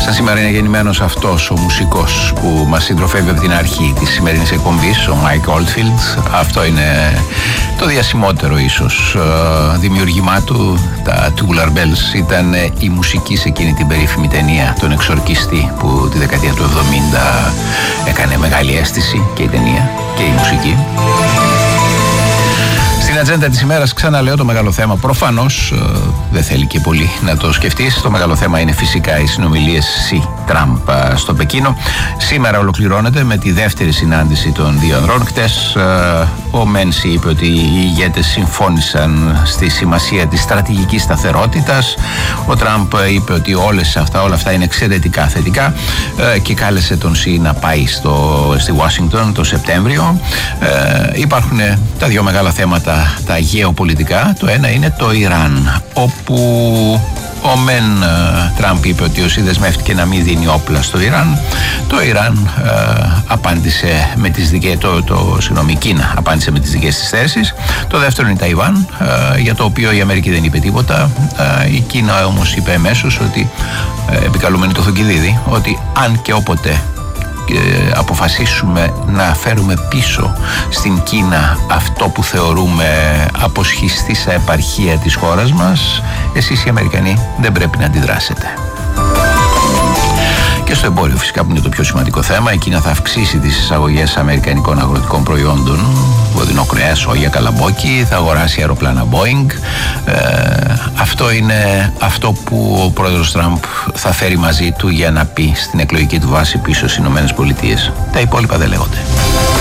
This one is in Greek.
Σαν σήμερα είναι γεννημένος αυτός ο μουσικός που μας συντροφεύει από την αρχή της σημερινής εκπομπής, ο Mike Oldfield. Αυτό είναι το διασημότερο ίσως δημιουργήμά του. Τα Tubular Bells ήταν η μουσική σε εκείνη την περίφημη ταινία, τον Εξορκιστή, που τη δεκαετία του 70 έκανε μεγάλη αίσθηση, και η ταινία και η μουσική. Στην ατζέντα της ημέρας, ξαναλέω, το μεγάλο θέμα, προφανώς δεν θέλει και πολύ να το σκεφτείς, το μεγάλο θέμα είναι φυσικά οι συνομιλίες Τραμπ στο Πεκίνο. Σήμερα ολοκληρώνεται με τη δεύτερη συνάντηση των δύο ανδρών. Χτες ο Μένση είπε ότι οι ηγέτες συμφώνησαν στη σημασία της στρατηγικής σταθερότητας. Ο Τραμπ είπε ότι όλα αυτά είναι εξαιρετικά θετικά και κάλεσε τον Σι να πάει στη Ουάσιγκτον το Σεπτέμβριο. Υπάρχουν τα δύο μεγάλα θέματα, τα γεωπολιτικά. Το ένα είναι το Ιράν, όπου ο Τραμπ είπε ότι ο Σι δεσμεύτηκε να μην δίνει όπλα στο Ιράν. Το Ιράν απάντησε με τις δικές Κίνα απάντησε με τις δικές της θέσεις. Το δεύτερο είναι η Ταϊβάν, για το οποίο η Αμερική δεν είπε τίποτα. Η Κίνα όμως είπε εμέσως ότι, επικαλούμενη το Θουκυδίδη, ότι αν και όποτε αποφασίσουμε να φέρουμε πίσω στην Κίνα αυτό που θεωρούμε αποσχιστήσα επαρχία της χώρας μας, εσείς οι Αμερικανοί δεν πρέπει να αντιδράσετε. Και στο εμπόριο φυσικά, που είναι το πιο σημαντικό θέμα, η Κίνα θα αυξήσει τις εισαγωγές αμερικανικών αγροτικών προϊόντων, βοδινό κρέας, σόγια, καλαμπόκι, θα αγοράσει αεροπλάνα Boeing. Αυτό είναι αυτό που ο πρόεδρος Τραμπ θα φέρει μαζί του για να πει στην εκλογική του βάση πίσω στις Ηνωμένες Πολιτείες. Τα υπόλοιπα δεν λέγονται.